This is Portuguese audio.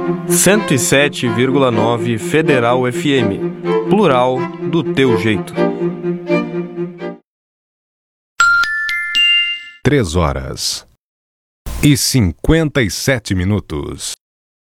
107,9 Federal FM. Plural do teu jeito. 3h57.